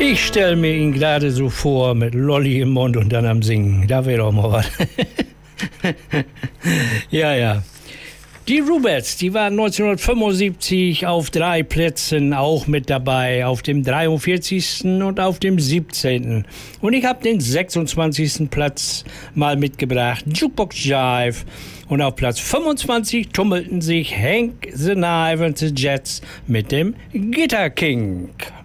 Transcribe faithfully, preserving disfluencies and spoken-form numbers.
Ich stell mir ihn gerade so vor, mit Lolli im Mund und dann am Singen. Da wäre doch mal was. Ja, ja. Die Ruberts, die waren neunzehnhundertfünfundsiebzig auf drei Plätzen auch mit dabei, auf dem dreiundvierzigsten und auf dem siebzehnten Und ich habe den sechsundzwanzigsten Platz mal mitgebracht, Jukebox Jive. Und auf Platz fünfundzwanzig tummelten sich Hank the Knife and the Jets mit dem Guitar King.